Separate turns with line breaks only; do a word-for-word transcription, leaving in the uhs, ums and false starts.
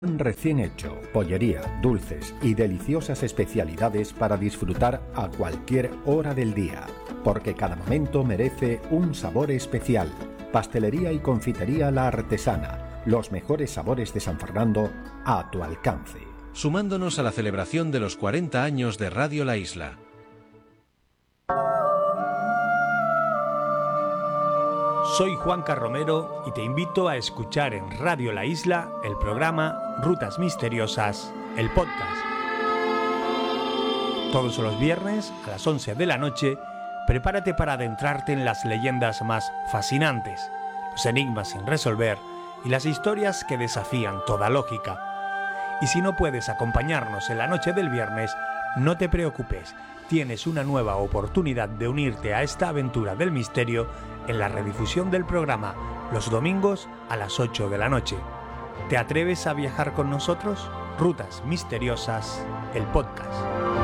Recién hecho, pollería, dulces y deliciosas especialidades para disfrutar a cualquier hora del día, porque cada momento merece un sabor especial. Pastelería y confitería La Artesana, los mejores sabores de San Fernando a tu alcance.
Sumándonos a la celebración de los cuarenta años de Radio La Isla.
Soy Juanca Romero y te invito a escuchar en Radio La Isla el programa Rutas Misteriosas, el podcast. Todos los viernes a las once de la noche, prepárate para adentrarte en las leyendas más fascinantes, los enigmas sin resolver y las historias que desafían toda lógica. Y si no puedes acompañarnos en la noche del viernes, no te preocupes, tienes una nueva oportunidad de unirte a esta aventura del misterio en la redifusión del programa los domingos a las ocho de la noche. ¿Te atreves a viajar con nosotros? Rutas Misteriosas, el podcast.